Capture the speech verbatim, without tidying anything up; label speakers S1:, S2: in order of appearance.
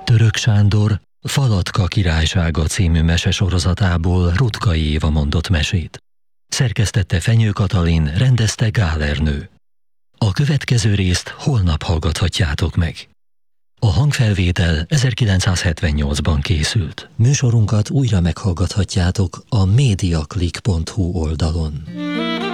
S1: Török Sándor Falatka királysága című mesesorozatából Ruttkai Éva mondott mesét. Szerkesztette Fenyő Katalin, rendezte Gál Ernő. A következő részt holnap hallgathatjátok meg. A hangfelvétel ezerkilencszázhetvennyolcban készült. Műsorunkat újra meghallgathatjátok a mediaclick pont hu oldalon.